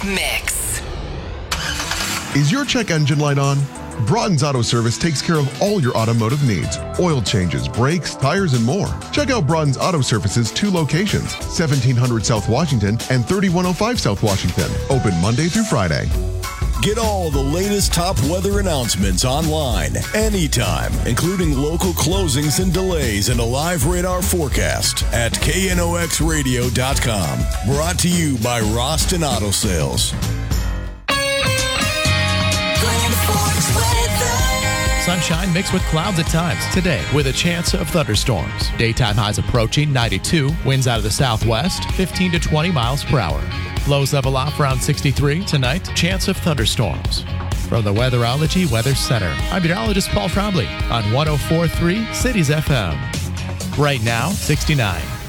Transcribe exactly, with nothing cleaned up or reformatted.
Mix. Is your check engine light on? Broughton's Auto Service takes care of all your automotive needs. Oil changes, brakes, tires, and more. Check out Broughton's Auto Service's two locations, seventeen hundred South Washington and thirty-one oh five South Washington. Open Monday through Friday. Get all the latest top weather announcements online, anytime, including local closings and delays and a live radar forecast at K N O X radio dot com. Brought to you by Roston Auto Sales. Sunshine mixed with clouds at times today with a chance of thunderstorms. Daytime highs approaching ninety-two. Winds out of the southwest, fifteen to twenty miles per hour. Lows level off around sixty-three. Tonight, chance of thunderstorms. From the Weatherology Weather Center, I'm meteorologist Paul Trombley on one oh four point three Cities F M. Right now, sixty-nine.